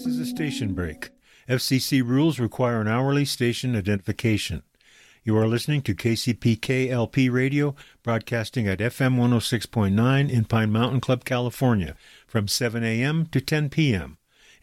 This is a station break. FCC rules require an hourly station identification. You are listening to KCPK LP Radio, broadcasting at FM 106.9 in Pine Mountain Club, California, from 7 a.m. to 10 p.m.